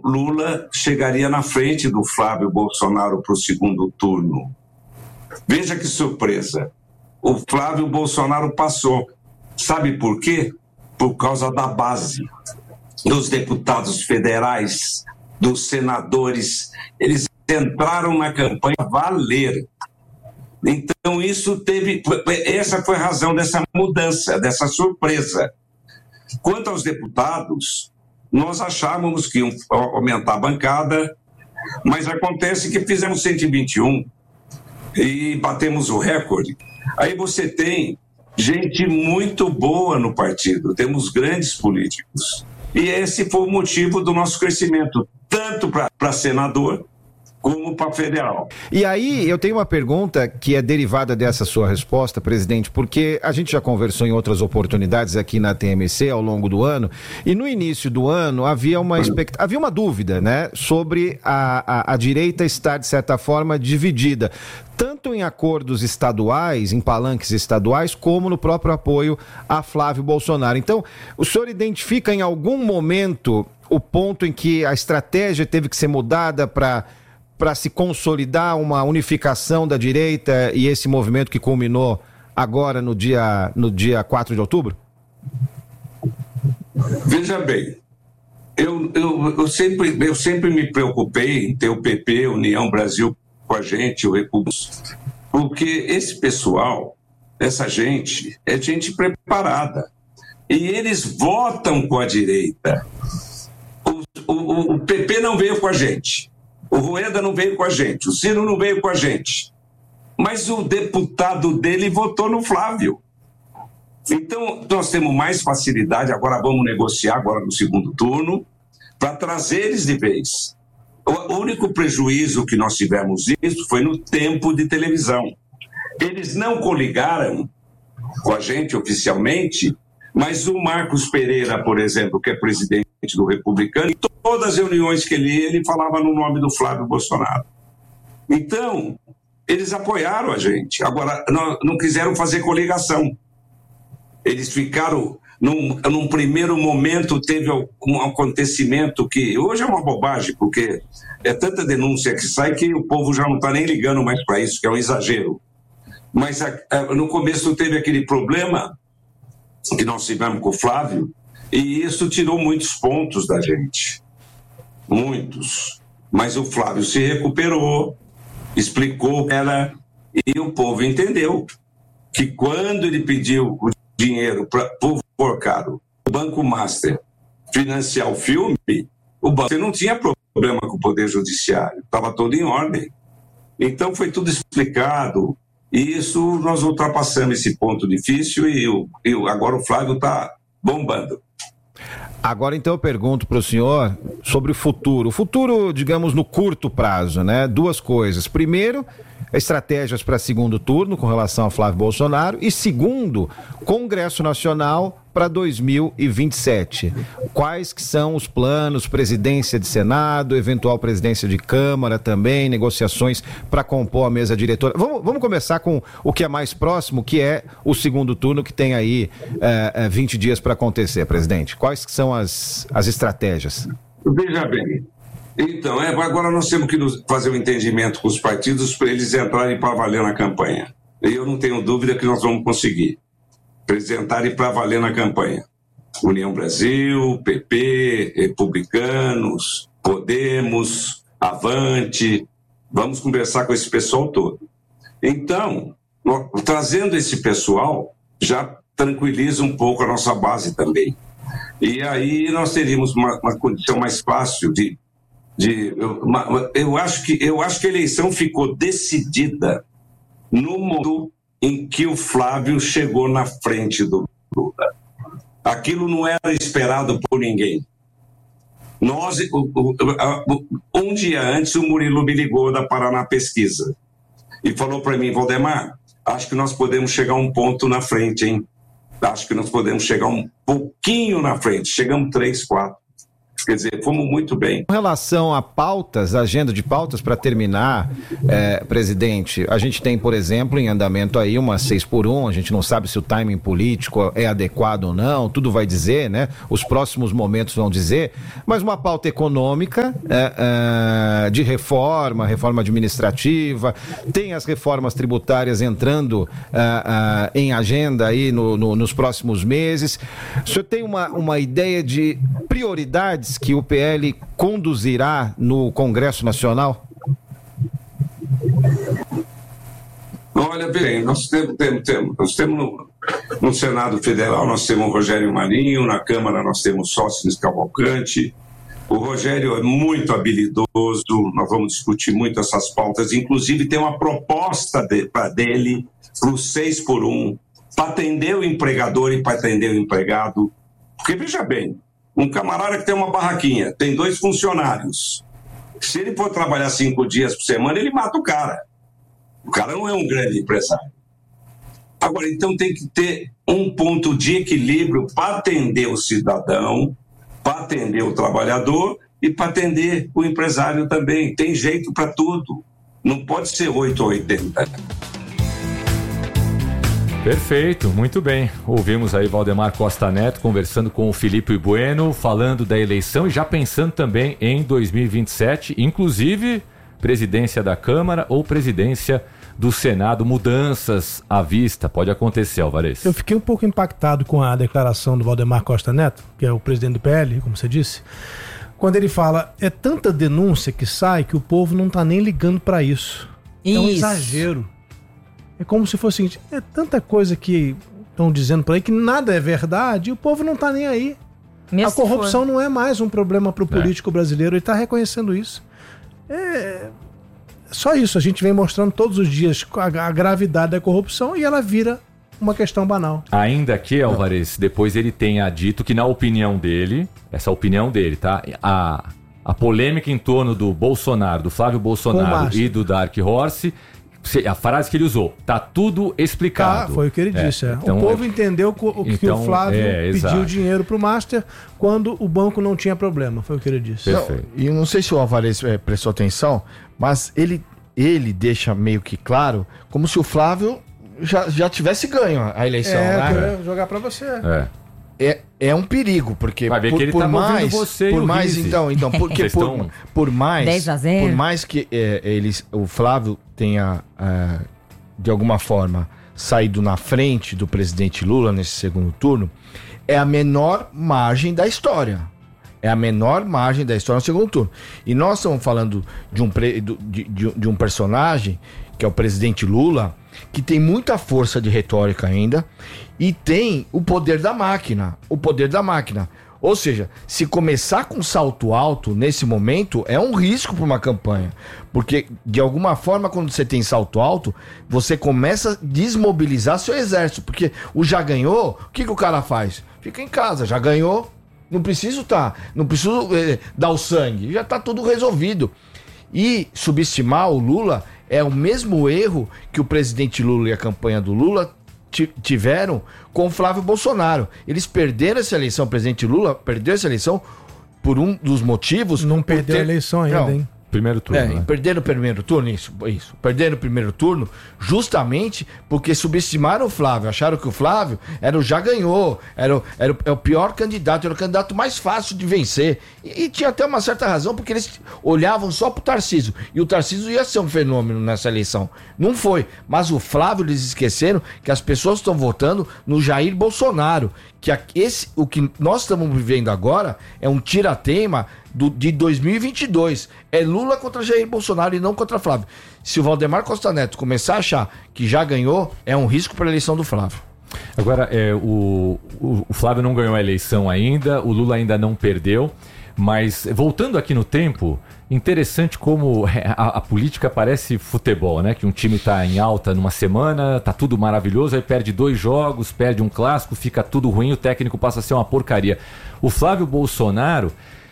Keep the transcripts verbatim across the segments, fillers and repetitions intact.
Lula chegaria na frente do Flávio Bolsonaro para o segundo turno. Veja que surpresa. O Flávio Bolsonaro passou. Sabe por quê? Por causa da base, dos deputados federais, dos senadores. Eles entraram na campanha a valer. Então, isso teve. Essa foi a razão dessa mudança, dessa surpresa. Quanto aos deputados, nós achávamos que iam aumentar a bancada, mas acontece que fizemos cento e vinte e um e batemos o recorde. Aí você tem gente muito boa no partido, temos grandes políticos. E esse foi o motivo do nosso crescimento, tanto para senador como para federal. E aí eu tenho uma pergunta que é derivada dessa sua resposta, presidente, porque a gente já conversou em outras oportunidades aqui na T M C ao longo do ano, e no início do ano havia uma, expect... havia uma dúvida, né, sobre a, a, a direita estar, de certa forma, dividida, tanto em acordos estaduais, em palanques estaduais, como no próprio apoio a Flávio Bolsonaro. Então, o senhor identifica em algum momento o ponto em que a estratégia teve que ser mudada para para se consolidar uma unificação da direita e esse movimento que culminou agora no dia, no dia quatro de outubro? Veja bem, eu, eu, eu, sempre, eu sempre me preocupei em ter o P P, União Brasil com a gente, o República, porque esse pessoal, essa gente, é gente preparada e eles votam com a direita. O, o, o P P não veio com a gente. O Rueda não veio com a gente, o Ciro não veio com a gente, mas o deputado dele votou no Flávio. Então, nós temos mais facilidade, agora vamos negociar agora no segundo turno, para trazer eles de vez. O único prejuízo que nós tivemos isso foi no tempo de televisão. Eles não coligaram com a gente oficialmente, mas o Marcos Pereira, por exemplo, que é presidente do Republicano, em todas as reuniões que ele ia, ele falava no nome do Flávio Bolsonaro. Então, eles apoiaram a gente. Agora, não, não quiseram fazer coligação. Eles ficaram, num, num primeiro momento, teve um acontecimento que hoje é uma bobagem, porque é tanta denúncia que sai que o povo já não está nem ligando mais para isso, que é um exagero. Mas a, a, no começo teve aquele problema que nós tivemos com o Flávio, e isso tirou muitos pontos da gente. Muitos. Mas o Flávio se recuperou, explicou que era, e o povo entendeu que quando ele pediu o dinheiro para o Porcaro, o Banco Master, financiar o filme, o banco não tinha problema com o Poder Judiciário, estava tudo em ordem. Então foi tudo explicado, e isso nós ultrapassamos esse ponto difícil, e, o, e agora o Flávio está bombando. Agora, então, eu pergunto para o senhor sobre o futuro. O futuro, digamos, no curto prazo, né? Duas coisas. Primeiro, estratégias para segundo turno com relação a Flávio Bolsonaro. E segundo, Congresso Nacional para dois mil e vinte e sete. Quais que são os planos, presidência de Senado, eventual presidência de Câmara também, negociações para compor a mesa diretora. Vamos, vamos começar com o que é mais próximo, que é o segundo turno, que tem aí é, vinte dias para acontecer, presidente. Quais que são as, as estratégias? Veja bem, então, é, agora nós temos que fazer um entendimento com os partidos para eles entrarem para valer na campanha. E eu não tenho dúvida que nós vamos conseguir apresentarem para valer na campanha. União Brasil, P P, Republicanos, Podemos, Avante, vamos conversar com esse pessoal todo. Então, nós, trazendo esse pessoal, já tranquiliza um pouco a nossa base também. E aí nós teríamos uma, uma condição mais fácil de... de uma, eu, acho que, eu acho que a eleição ficou decidida no momento em que o Flávio chegou na frente do Lula. Aquilo não era esperado por ninguém. Nós, um dia antes, o Murilo me ligou da Paraná Pesquisa e falou para mim: Valdemar, acho que nós podemos chegar um ponto na frente, hein? Acho que nós podemos chegar um pouquinho na frente. Chegamos três, quatro. Quer dizer, fomos muito bem. Com relação a pautas, agenda de pautas, para terminar, é, presidente, a gente tem, por exemplo, em andamento aí uma seis por um, a gente não sabe se o timing político é adequado ou não, tudo vai dizer, né? Os próximos momentos vão dizer, mas uma pauta econômica, é, é, de reforma, reforma administrativa, tem as reformas tributárias entrando é, é, em agenda aí no, no, nos próximos meses. O senhor tem uma, uma ideia de prioridades que o P L conduzirá no Congresso Nacional? Olha bem, nós temos, temos, temos, nós temos no, no Senado Federal, nós temos o Rogério Marinho, na Câmara nós temos Sócrates Cavalcante. O Rogério é muito habilidoso, nós vamos discutir muito essas pautas, inclusive tem uma proposta de, pra dele para o seis por um, para atender o empregador e para atender o empregado. Porque, veja bem, um camarada que tem uma barraquinha, tem dois funcionários. Se ele for trabalhar cinco dias por semana, ele mata o cara. O cara não é um grande empresário. Agora, então tem que ter um ponto de equilíbrio para atender o cidadão, para atender o trabalhador e para atender o empresário também. Tem jeito para tudo. Não pode ser oito ou oitenta. Perfeito, muito bem. Ouvimos aí Valdemar Costa Neto conversando com o Felipe Bueno, falando da eleição e já pensando também em dois mil e vinte e sete, inclusive presidência da Câmara ou presidência do Senado, mudanças à vista. Pode acontecer, Alvarez. Eu fiquei um pouco impactado com a declaração do Valdemar Costa Neto, que é o presidente do P L, como você disse, quando ele fala, é tanta denúncia que sai que o povo não tá nem ligando para isso. isso. É um exagero. É como se fosse o seguinte, é tanta coisa que estão dizendo por aí que nada é verdade e o povo não tá nem aí. Mesmo a corrupção não é mais um problema para o político é. brasileiro, ele está reconhecendo isso. É só isso, a gente vem mostrando todos os dias a, a gravidade da corrupção e ela vira uma questão banal. Ainda que, Alvarez, depois ele tenha dito que na opinião dele, essa opinião dele, tá? A, a polêmica em torno do Bolsonaro, do Flávio Bolsonaro e do Dark Horse, a frase que ele usou, tá tudo explicado. Ah, foi o que ele é, disse. É. Então, o povo é, entendeu o que então, o Flávio é, pediu dinheiro pro Master quando o banco não tinha problema. Foi o que ele disse. Não, e não sei se o Alvarez é, prestou atenção, mas ele, ele deixa meio que claro como se o Flávio já, já tivesse ganho a eleição. É, né? jogar pra você. É. É, é um perigo, porque Vai ver por, que ele por tá mais, você por e mais o então, então, porque por, estão... por mais, dez a zero. por mais que é, eles, o Flávio tenha é, de alguma forma saído na frente do presidente Lula nesse segundo turno, é a menor margem da história. É a menor margem da história no segundo turno. E nós estamos falando de um, pre, de, de, de um personagem que é o presidente Lula, que tem muita força de retórica ainda e tem o poder da máquina, o poder da máquina. Ou seja, se começar com salto alto nesse momento, é um risco para uma campanha. Porque, de alguma forma, quando você tem salto alto, você começa a desmobilizar seu exército. Porque o já ganhou, o que, que o cara faz? Fica em casa, já ganhou, não preciso tá, não preciso eh, dar o sangue, já está tudo resolvido. E subestimar o Lula é o mesmo erro que o presidente Lula e a campanha do Lula tiveram com o Flávio Bolsonaro. Eles perderam essa eleição, o presidente Lula perdeu essa eleição por um dos motivos... Não perdeu ter... a eleição ainda, não. hein? Primeiro turno, é, né? Perderam o primeiro turno, isso, isso. Perderam o primeiro turno justamente porque subestimaram o Flávio. Acharam que o Flávio era o já ganhou, era o, era o, é o pior candidato, era o candidato mais fácil de vencer. E, e tinha até uma certa razão, porque eles olhavam só pro Tarcísio. E o Tarcísio ia ser um fenômeno nessa eleição. Não foi. Mas o Flávio, eles esqueceram que as pessoas estão votando no Jair Bolsonaro. Que esse, o que nós estamos vivendo agora é um tira-teima do, de dois mil e vinte e dois. É Lula contra Jair Bolsonaro e não contra Flávio. Se o Valdemar Costa Neto começar a achar que já ganhou, é um risco para a eleição do Flávio. Agora, é, o, o, o Flávio não ganhou a eleição ainda, o Lula ainda não perdeu, mas voltando aqui no tempo, interessante como a, a política parece futebol, né? Que um time tá em alta numa semana, tá tudo maravilhoso, aí perde dois jogos, perde um clássico, fica tudo ruim, o técnico passa a ser uma porcaria. O Flávio Bolsonaro,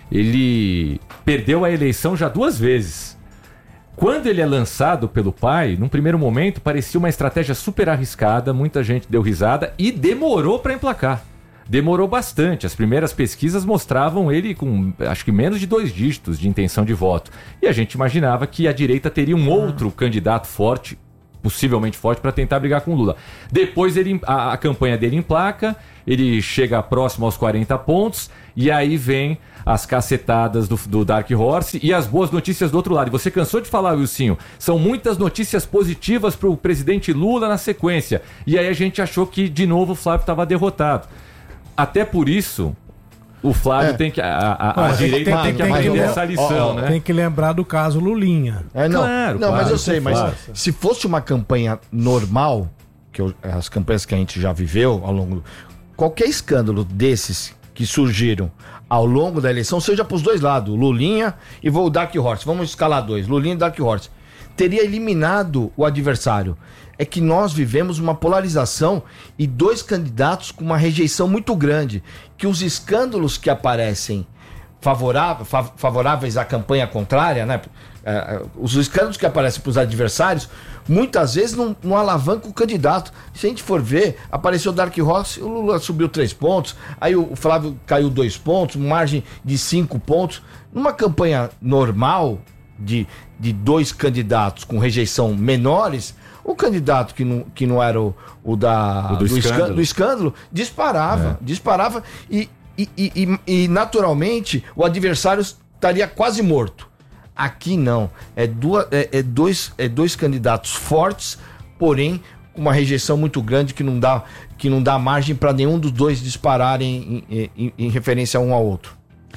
ele perdeu a eleição já duas vezes. Quando ele é lançado pelo pai, num primeiro momento parecia uma estratégia super arriscada, muita gente deu risada e demorou para emplacar. demorou bastante. As primeiras pesquisas mostravam ele com, acho que menos de dois dígitos de intenção de voto. E a gente imaginava que a direita teria um outro candidato forte, possivelmente forte, para tentar brigar com o Lula. Depois ele, a, a campanha dele emplaca, ele chega próximo aos quarenta pontos, e aí vem as cacetadas do, do Dark Horse e as boas notícias do outro lado. E você cansou de falar, Wilsinho, são muitas notícias positivas para o presidente Lula na sequência. E aí a gente achou que, de novo, o Flávio estava derrotado. Até por isso, o Flávio é. tem que... A, a, a Ó, direita tem, tem, tem que tem, aprender tem, essa lição, ó, né? Tem que lembrar do caso Lulinha. É, não, Claro, não claro, mas eu sei, mas claro. se fosse uma campanha normal, que eu, as campanhas que a gente já viveu ao longo do, qualquer escândalo desses que surgiram ao longo da eleição, seja para os dois lados, Lulinha e o Dark Horse, vamos escalar dois, Lulinha e Dark Horse, teria eliminado o adversário. É que nós vivemos uma polarização e dois candidatos com uma rejeição muito grande, que os escândalos que aparecem favoráveis, favoráveis à campanha contrária, né? É, os escândalos que aparecem para os adversários, muitas vezes não, não alavancam o candidato. Se a gente for ver, apareceu o Dark Horse, o Lula subiu três pontos, aí o Flávio caiu dois pontos, margem de cinco pontos. Numa campanha normal de, de dois candidatos com rejeição menores, o candidato que não, que não era o, o, da, o do, do, escândalo. escândalo, do escândalo disparava, é. disparava e, e, e, e, e naturalmente o adversário estaria quase morto. Aqui não, é, duas, é, é, dois, é dois candidatos fortes, porém com uma rejeição muito grande que não dá, que não dá margem para nenhum dos dois dispararem em, em, em referência um ao outro.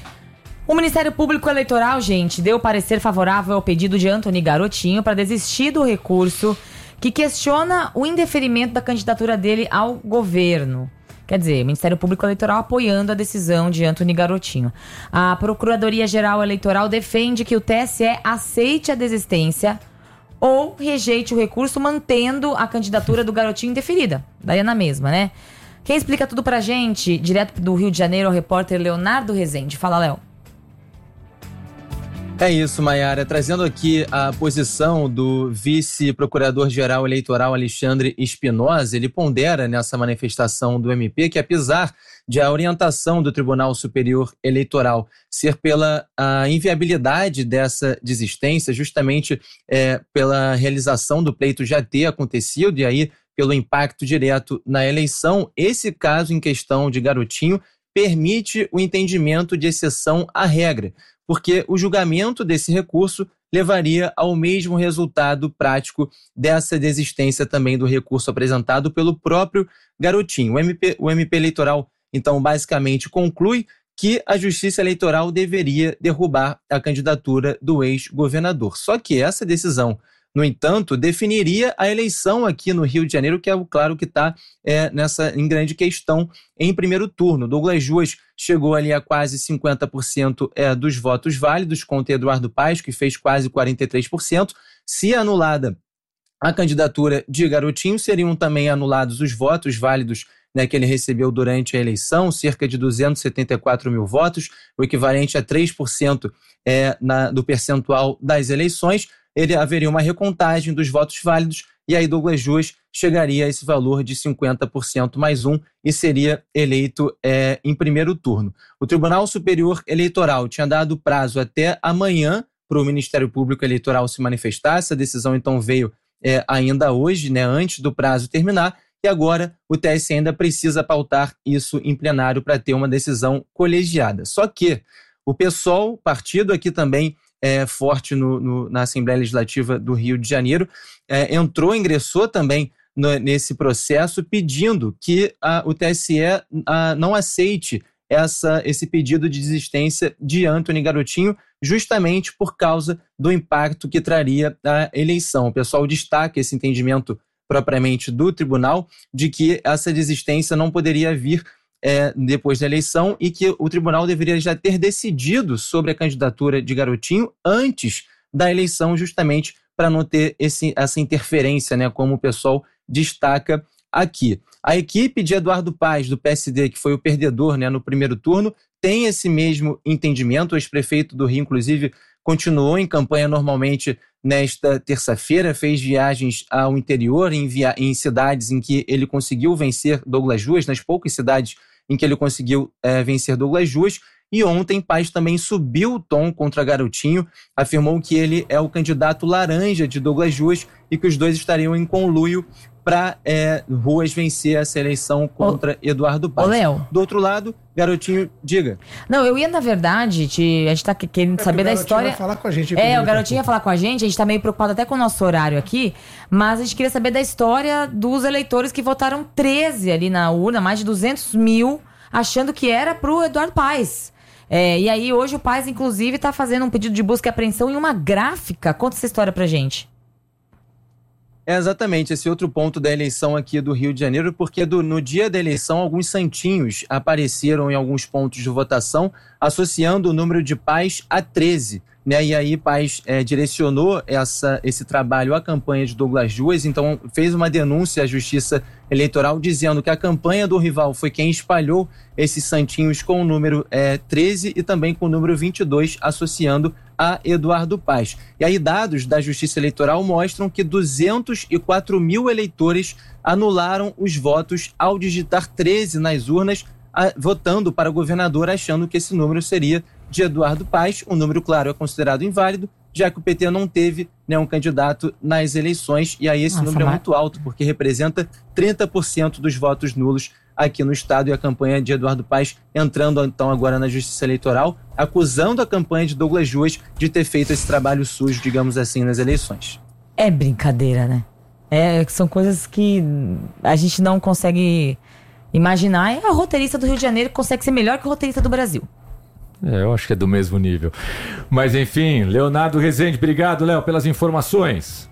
O Ministério Público Eleitoral, gente, deu parecer favorável ao pedido de Antony Garotinho para desistir do recurso que questiona o indeferimento da candidatura dele ao governo. Quer dizer, o Ministério Público Eleitoral apoiando a decisão de Antony Garotinho. A Procuradoria-Geral Eleitoral defende que o T S E aceite a desistência ou rejeite o recurso, mantendo a candidatura do Garotinho indeferida. Daí é na mesma, né? Quem explica tudo pra gente, direto do Rio de Janeiro, é o repórter Leonardo Rezende. Fala, Léo. É isso, Maiara. Trazendo aqui a posição do vice-procurador-geral eleitoral Alexandre Espinosa, ele pondera nessa manifestação do M P que, apesar de a orientação do Tribunal Superior Eleitoral ser pela a inviabilidade dessa desistência, justamente é, pela realização do pleito já ter acontecido e aí pelo impacto direto na eleição, esse caso em questão de Garotinho permite o entendimento de exceção à regra, porque o julgamento desse recurso levaria ao mesmo resultado prático dessa desistência também do recurso apresentado pelo próprio Garotinho. O M P, o M P eleitoral, então, basicamente conclui que a Justiça Eleitoral deveria derrubar a candidatura do ex-governador. Só que essa decisão, no entanto, definiria a eleição aqui no Rio de Janeiro, que é o claro que está é, nessa em grande questão em primeiro turno. Douglas Ruas chegou ali a quase cinquenta por cento é, dos votos válidos contra Eduardo Paes, que fez quase quarenta e três por cento. Se anulada a candidatura de Garotinho, seriam também anulados os votos válidos, né, que ele recebeu durante a eleição, cerca de duzentos e setenta e quatro mil votos, o equivalente a três por cento é, na, do percentual das eleições. Ele haveria uma recontagem dos votos válidos e aí Douglas Ruas chegaria a esse valor de cinquenta por cento mais um e seria eleito é, em primeiro turno. O Tribunal Superior Eleitoral tinha dado prazo até amanhã para o Ministério Público Eleitoral se manifestar. Essa decisão então veio é, ainda hoje, né, antes do prazo terminar, e agora o T S E ainda precisa pautar isso em plenário para ter uma decisão colegiada. Só que o PSOL, partido aqui também É, forte no, no, na Assembleia Legislativa do Rio de Janeiro, é, entrou, ingressou também no, nesse processo pedindo que a, o T S E a, não aceite essa, esse pedido de desistência de Antony Garotinho, justamente por causa do impacto que traria a eleição. O pessoal destaca esse entendimento propriamente do tribunal de que essa desistência não poderia vir É, depois da eleição e que o tribunal deveria já ter decidido sobre a candidatura de Garotinho antes da eleição, justamente para não ter esse, essa interferência, né, como o pessoal destaca aqui. A equipe de Eduardo Paes, do P S D, que foi o perdedor, né, no primeiro turno, tem esse mesmo entendimento. O ex-prefeito do Rio, inclusive, continuou em campanha normalmente nesta terça-feira, fez viagens ao interior, em, via- em cidades em que ele conseguiu vencer Douglas Ruas, nas poucas cidades em que ele conseguiu é, vencer Douglas Ruas. E ontem, Paes também subiu o tom contra Garotinho, afirmou que ele é o candidato laranja de Douglas Ruas e que os dois estariam em conluio para é, Ruas vencer essa eleição contra ô, Eduardo Paes. Ô, Léo. Do outro lado, Garotinho, diga. Não, eu ia, na verdade, te, a gente tá querendo É saber da história. Vai falar com a gente. É, o Garotinho ia falar com a gente, a gente tá meio preocupado até com o nosso horário aqui, mas a gente queria saber da história dos eleitores que votaram treze ali na urna, mais de duzentos mil, achando que era pro Eduardo Paes. É, e aí, hoje o Paes, inclusive, tá fazendo um pedido de busca e apreensão em uma gráfica. Conta essa história pra gente. É exatamente esse outro ponto da eleição aqui do Rio de Janeiro, porque do, no dia da eleição, alguns santinhos apareceram em alguns pontos de votação, associando o número de Paes a treze. Né? E aí Paes é, direcionou essa, esse trabalho à campanha de Douglas Ruas, então fez uma denúncia à Justiça Eleitoral dizendo que a campanha do rival foi quem espalhou esses santinhos com o número é, treze e também com o número vinte e dois, associando a Eduardo Paes. E aí dados da Justiça Eleitoral mostram que duzentos e quatro mil eleitores anularam os votos ao digitar treze nas urnas, a, votando para governador, achando que esse número seria de Eduardo Paes. O número, claro, é considerado inválido, já que o P T não teve, né, um candidato nas eleições, e aí esse Nossa, número mas... é muito alto, porque representa trinta por cento dos votos nulos aqui no estado, e a campanha de Eduardo Paes entrando então agora na Justiça Eleitoral, acusando a campanha de Douglas Ruas de ter feito esse trabalho sujo, digamos assim, nas eleições. É brincadeira, né? É, são coisas que a gente não consegue imaginar. É a roteirista do Rio de Janeiro que consegue ser melhor que o roteirista do Brasil. É, eu acho que é do mesmo nível. Mas enfim, Leonardo Rezende, obrigado, Léo, pelas informações.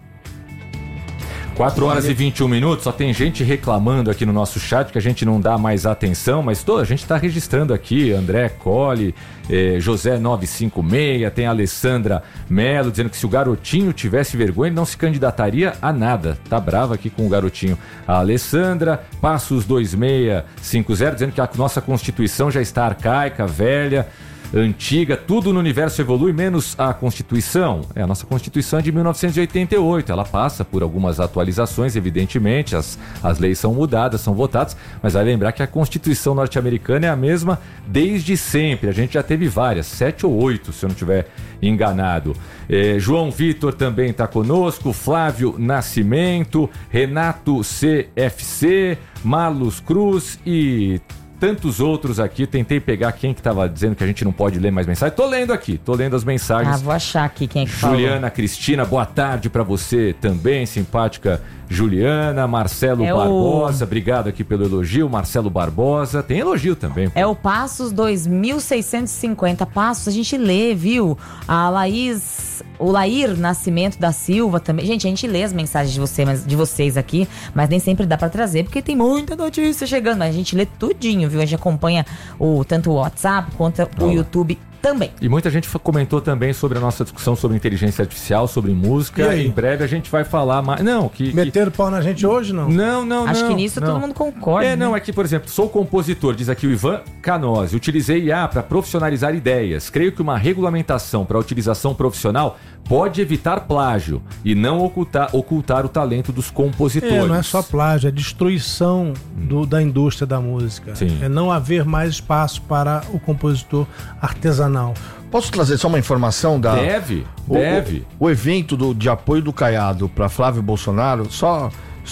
quatro horas e vinte e um minutos, só tem gente reclamando aqui no nosso chat que a gente não dá mais atenção, mas toda a gente está registrando aqui, André Colli, eh, José novecentos e cinquenta e seis, tem a Alessandra Melo dizendo que se o Garotinho tivesse vergonha ele não se candidataria a nada, tá brava aqui com o Garotinho. A Alessandra, Passos dois seis cinco zero, dizendo que a nossa Constituição já está arcaica, velha, antiga, tudo no universo evolui, menos a Constituição. É, a nossa Constituição é de mil novecentos e oitenta e oito, ela passa por algumas atualizações, evidentemente, as, as leis são mudadas, são votadas, mas vai lembrar que a Constituição norte-americana é a mesma desde sempre, a gente já teve várias, sete ou oito, se eu não estiver enganado. É, João Vitor também está conosco, Flávio Nascimento, Renato C F C, Marlos Cruz e tantos outros aqui. Tentei pegar quem que estava dizendo que a gente não pode ler mais mensagens. Tô lendo aqui, tô lendo as mensagens. Ah, vou achar aqui quem é que falou. Juliana Cristina, boa tarde para você também, simpática Juliana. Marcelo é Barbosa, o... obrigado aqui pelo elogio. Marcelo Barbosa, tem elogio também. Pô. É o Passos dois mil seiscentos e cinquenta. Passos, a gente lê, viu? A Laís, o Lair Nascimento da Silva também. Gente, a gente lê as mensagens de, você, de vocês aqui, mas nem sempre dá para trazer, porque tem muita notícia chegando. Mas a gente lê tudinho, viu? A gente acompanha o, tanto o WhatsApp quanto o Olá. YouTube também. E muita gente comentou também sobre a nossa discussão sobre inteligência artificial, sobre música. Em breve a gente vai falar mais. Não, que. Meteram que... pau na gente hoje, não? Não, não, Acho não. que nisso não. todo mundo concorda. É, né? não, é que, por exemplo, sou compositor, diz aqui o Ivan Canose. Utilizei I A para profissionalizar ideias. Creio que uma regulamentação para a utilização profissional pode evitar plágio e não ocultar, ocultar o talento dos compositores. É, não é só plágio, é destruição do, da indústria da música. Sim. É não haver mais espaço para o compositor artesanal. Posso trazer só uma informação da... Deve, o, deve. O, o evento do, de apoio do Caiado para Flávio Bolsonaro, só,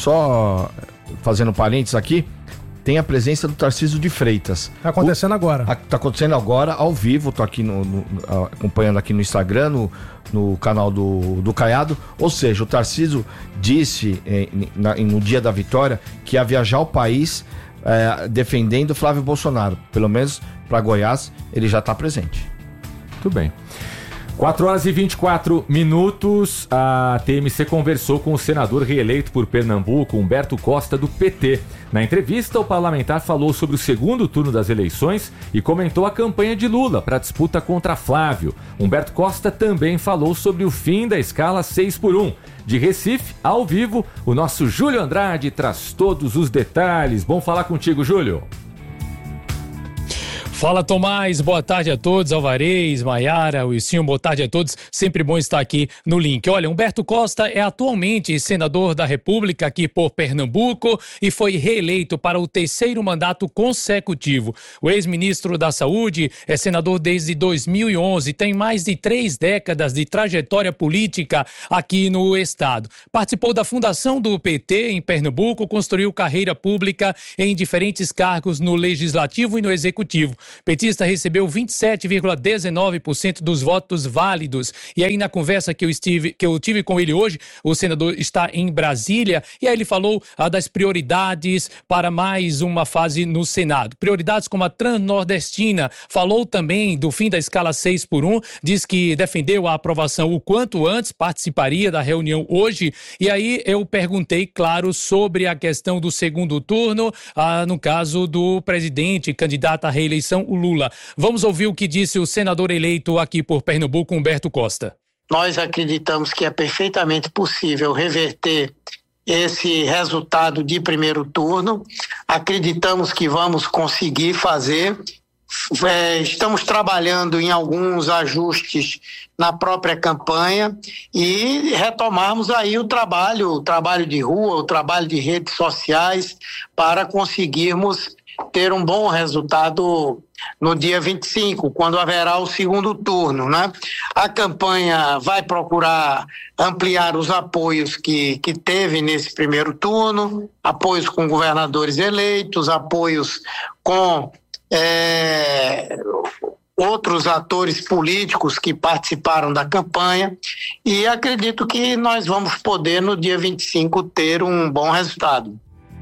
só fazendo parênteses aqui, tem a presença do Tarcísio de Freitas. Tá acontecendo o, agora. A, tá acontecendo agora, ao vivo, tô aqui no, no, acompanhando aqui no Instagram, no, no canal do, do Caiado. Ou seja, o Tarcísio disse eh, na, no dia da vitória que ia viajar ao país eh, defendendo Flávio Bolsonaro. Pelo menos para Goiás, ele já está presente. Muito bem. quatro horas e vinte e quatro minutos, a T M C conversou com o senador reeleito por Pernambuco, Humberto Costa, do P T. Na entrevista, o parlamentar falou sobre o segundo turno das eleições e comentou a campanha de Lula para a disputa contra Flávio. Humberto Costa também falou sobre o fim da escala seis por um. De Recife, ao vivo, o nosso Júlio Andrade traz todos os detalhes. Bom falar contigo, Júlio. Fala, Tomás, boa tarde a todos, Alvarez, Maiara, Wilson, boa tarde a todos, sempre bom estar aqui no link. Olha, Humberto Costa é atualmente senador da República aqui por Pernambuco e foi reeleito para o terceiro mandato consecutivo. O ex-ministro da Saúde é senador desde dois mil e onze, tem mais de três décadas de trajetória política aqui no estado. Participou da fundação do P T em Pernambuco, construiu carreira pública em diferentes cargos no Legislativo e no Executivo. Petista recebeu vinte e sete vírgula dezenove por cento dos votos válidos. E aí, na conversa que eu, estive, que eu tive com ele hoje, o senador está em Brasília, e aí ele falou ah, das prioridades para mais uma fase no Senado. Prioridades como a Transnordestina. Falou também do fim da escala seis por um, diz que defendeu a aprovação o quanto antes, participaria da reunião hoje. E aí eu perguntei, claro, sobre a questão do segundo turno, ah, no caso do presidente, candidato à reeleição, o Lula. Vamos ouvir o que disse o senador eleito aqui por Pernambuco, Humberto Costa. Nós acreditamos que é perfeitamente possível reverter esse resultado de primeiro turno. Acreditamos que vamos conseguir fazer. É, estamos trabalhando em alguns ajustes na própria campanha e retomarmos aí o trabalho, o trabalho de rua, o trabalho de redes sociais para conseguirmos ter um bom resultado no dia vinte e cinco, quando haverá o segundo turno, né? A campanha vai procurar ampliar os apoios que, que teve nesse primeiro turno, apoios com governadores eleitos, apoios com é, outros atores políticos que participaram da campanha, e acredito que nós vamos poder no dia vinte e cinco ter um bom resultado.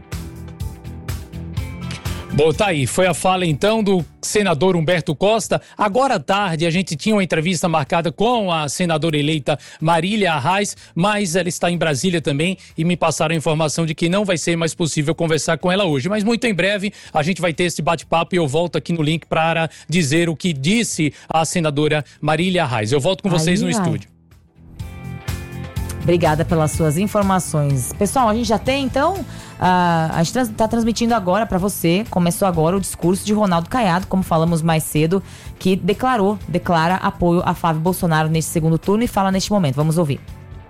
Bom, tá aí, foi a fala então do senador Humberto Costa. Agora à tarde a gente tinha uma entrevista marcada com a senadora eleita Marília Arraes, mas ela está em Brasília também e me passaram a informação de que não vai ser mais possível conversar com ela hoje. Mas muito em breve a gente vai ter esse bate-papo e eu volto aqui no link para dizer o que disse a senadora Marília Arraes. Eu volto com vocês aí, no vai. estúdio. Obrigada pelas suas informações. Pessoal, a gente já tem então, uh, a gente está transmitindo agora para você, começou agora o discurso de Ronaldo Caiado, como falamos mais cedo, que declarou, declara apoio a Flávio Bolsonaro neste segundo turno e fala neste momento. Vamos ouvir.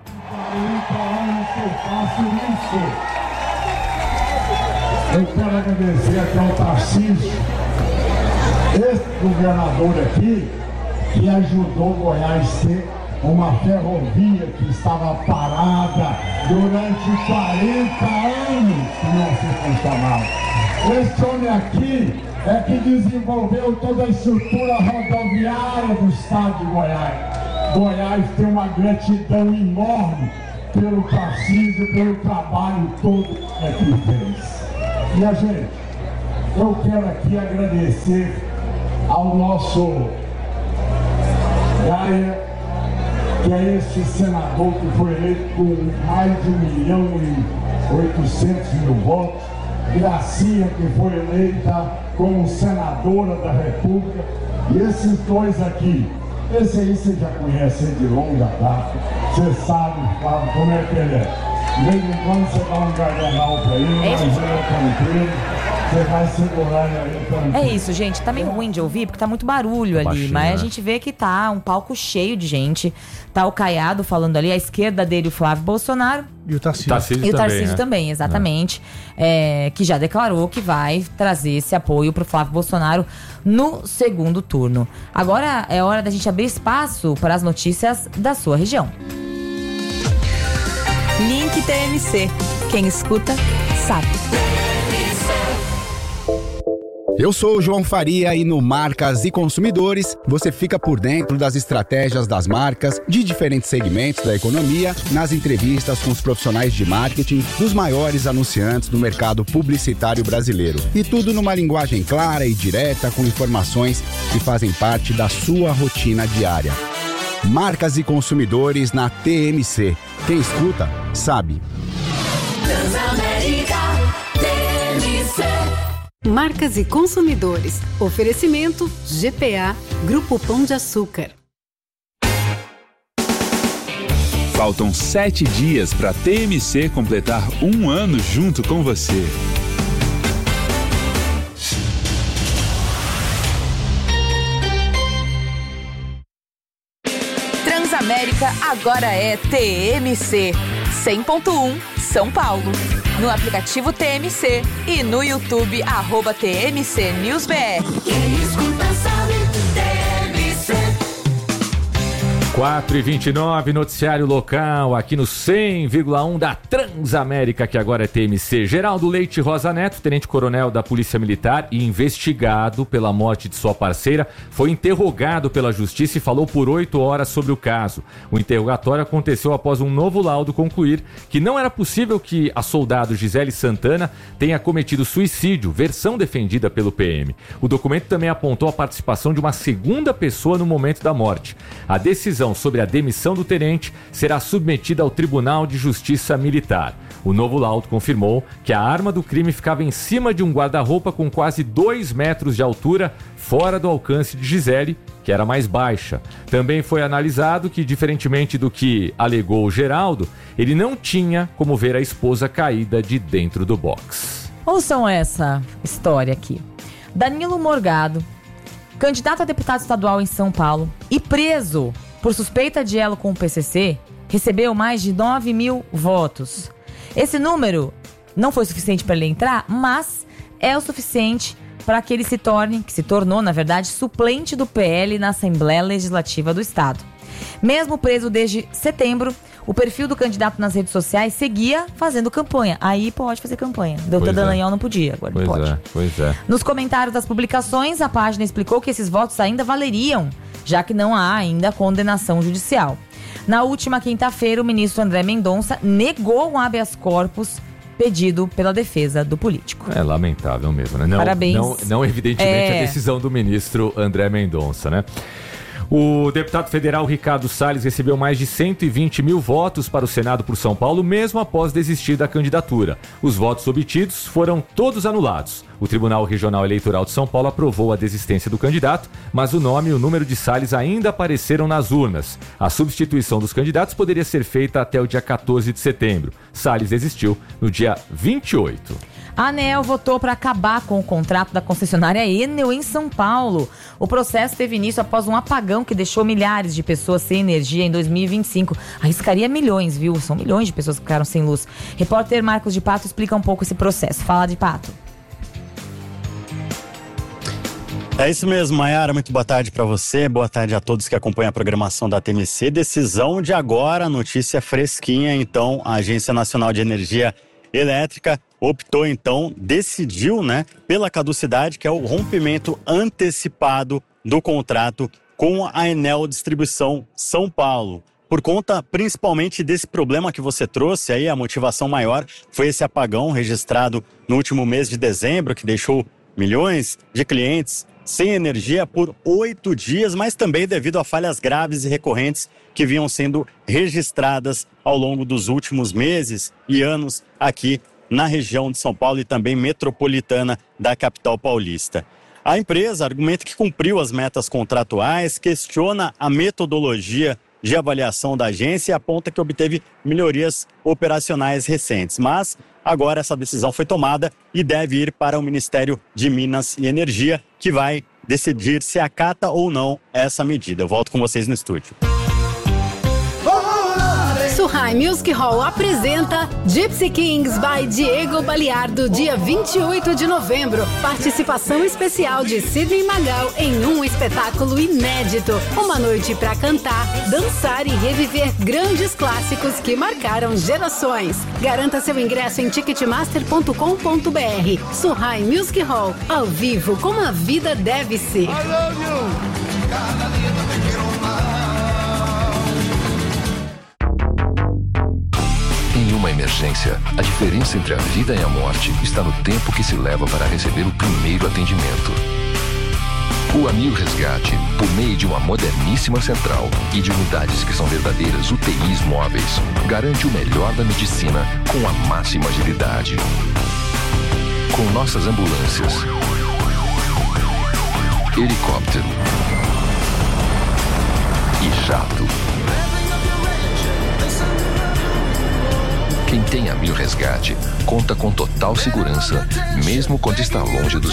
Eu quero agradecer aqui ao Tarcísio, esse governador aqui, que ajudou Goiás a ter uma ferrovia que estava parada durante quarenta anos que não se funcionava. Esse homem aqui é que desenvolveu toda a estrutura rodoviária do estado de Goiás. Goiás tem uma gratidão enorme pelo Tarcísio e pelo trabalho todo que ele fez. E a gente, eu quero aqui agradecer ao nosso Gaia, que é esse senador que foi eleito com mais de um milhão e oitocentos mil votos, Gracinha, que foi eleita como senadora da República, e esses dois aqui, esse aí você já conhece de longa data, você sabe, Flávio, como é que ele é. De vez em quando você dá um garganal pra ele, mas ele é tranquilo. Você vai segurar aí também. É isso, gente. Tá meio ruim de ouvir, porque tá muito barulho ali. Baixinho, mas né? A gente vê que tá um palco cheio de gente. Tá o Caiado falando ali, à esquerda dele o Flávio Bolsonaro. E o Tarcísio. Tarcísio e o Tarcísio também, né? também exatamente. É. É, que já declarou que vai trazer esse apoio pro Flávio Bolsonaro no segundo turno. Agora é hora da gente abrir espaço para as notícias da sua região. Link T M C. Quem escuta, sabe. Eu sou o João Faria e no Marcas e Consumidores você fica por dentro das estratégias das marcas de diferentes segmentos da economia, nas entrevistas com os profissionais de marketing dos maiores anunciantes do mercado publicitário brasileiro. E tudo numa linguagem clara e direta, com informações que fazem parte da sua rotina diária. Marcas e Consumidores na T M C. Quem escuta, sabe. Transamérica T M C. Marcas e Consumidores. Oferecimento G P A, Grupo Pão de Açúcar. Faltam sete dias para a T M C completar um ano junto com você. Transamérica agora é T M C cem ponto um São Paulo. No aplicativo T M C e no YouTube, arroba T M C News B R. Quem escuta sabe, T M C. quatro e vinte e nove, noticiário local, aqui no cem vírgula um da Transamérica, que agora é T M C. Geraldo Leite Rosa Neto, tenente-coronel da Polícia Militar e investigado pela morte de sua parceira, foi interrogado pela Justiça e falou por oito horas sobre o caso. O interrogatório aconteceu após um novo laudo concluir que não era possível que a soldado Gisele Santana tenha cometido suicídio, versão defendida pelo P M. O documento também apontou a participação de uma segunda pessoa no momento da morte. A decisão sobre a demissão do tenente será submetida ao Tribunal de Justiça Militar. O novo laudo confirmou que a arma do crime ficava em cima de um guarda-roupa com quase dois metros de altura, fora do alcance de Gisele, que era mais baixa. Também foi analisado que, diferentemente do que alegou o Geraldo, ele não tinha como ver a esposa caída de dentro do box. Ouçam essa história aqui. Danilo Morgado, candidato a deputado estadual em São Paulo e preso por suspeita de elo com o P C C, recebeu mais de nove mil votos. Esse número não foi suficiente para ele entrar, mas é o suficiente para que ele se torne, que se tornou, na verdade, suplente do P L na Assembleia Legislativa do Estado. Mesmo preso desde setembro, o perfil do candidato nas redes sociais seguia fazendo campanha. Aí pode fazer campanha. Doutor Dallagnol não podia, agora pois pode. É, pois é. Nos comentários das publicações, a página explicou que esses votos ainda valeriam, já que não há ainda condenação judicial. Na última quinta-feira, o ministro André Mendonça negou um habeas corpus pedido pela defesa do político. É lamentável mesmo, né? Não, Parabéns. Não, não evidentemente, É. a decisão do ministro André Mendonça, né? O deputado federal Ricardo Salles recebeu mais de cento e vinte mil votos para o Senado por São Paulo, mesmo após desistir da candidatura. Os votos obtidos foram todos anulados. O Tribunal Regional Eleitoral de São Paulo aprovou a desistência do candidato, mas o nome e o número de Salles ainda apareceram nas urnas. A substituição dos candidatos poderia ser feita até o dia quatorze de setembro. Salles desistiu no dia vinte e oito. A ANEEL votou para acabar com o contrato da concessionária Enel em São Paulo. O processo teve início após um apagão que deixou milhares de pessoas sem energia em dois mil e vinte e cinco. Arriscaria milhões, viu? São milhões de pessoas que ficaram sem luz. Repórter Marcos de Pato explica um pouco esse processo. Fala, de Pato. É isso mesmo, Mayara, muito boa tarde para você, boa tarde a todos que acompanham a programação da T M C. Decisão de agora, notícia fresquinha, então, a Agência Nacional de Energia Elétrica optou então, decidiu, né, pela caducidade, que é o rompimento antecipado do contrato com a Enel Distribuição São Paulo. Por conta principalmente desse problema que você trouxe aí, a motivação maior foi esse apagão registrado no último mês de dezembro, que deixou milhões de clientes sem energia por oito dias, mas também devido a falhas graves e recorrentes que vinham sendo registradas ao longo dos últimos meses e anos aqui na região de São Paulo e também metropolitana da capital paulista. A empresa argumenta que cumpriu as metas contratuais, questiona a metodologia de avaliação da agência e aponta que obteve melhorias operacionais recentes. Mas agora essa decisão foi tomada e deve ir para o Ministério de Minas e Energia, que vai decidir se acata ou não essa medida. Eu volto com vocês no estúdio. Surrai Music Hall apresenta Gypsy Kings by Diego Baliardo, dia vinte e oito de novembro. Participação especial de Sidney Magal em um espetáculo inédito. Uma noite para cantar, dançar e reviver grandes clássicos que marcaram gerações. Garanta seu ingresso em ticketmaster ponto com ponto b r. Surrai Music Hall, ao vivo como a vida deve ser. I love you. Em uma emergência, a diferença entre a vida e a morte está no tempo que se leva para receber o primeiro atendimento. O Amil Resgate, por meio de uma moderníssima central e de unidades que são verdadeiras U T Is móveis, garante o melhor da medicina com a máxima agilidade. Com nossas ambulâncias, helicóptero e jato. Quem tem Amil Resgate conta com total segurança, mesmo quando está longe dos